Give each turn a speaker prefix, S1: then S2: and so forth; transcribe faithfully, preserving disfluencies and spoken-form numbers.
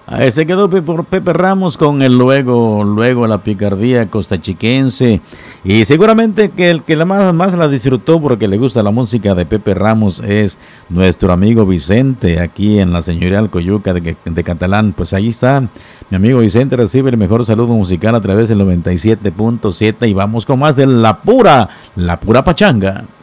S1: Ahí se quedó Pe- por Pepe Ramos con el luego, luego la picardía costachiquense. Y seguramente que el que la más, más la disfrutó porque le gusta la música de Pepe Ramos es nuestro amigo Vicente, aquí en la señorial Coyuca de, de Catalán. Pues ahí está, mi amigo Vicente recibe el mejor saludo musical a través del noventa y siete punto siete y vamos con más de la pura, la pura pachanga.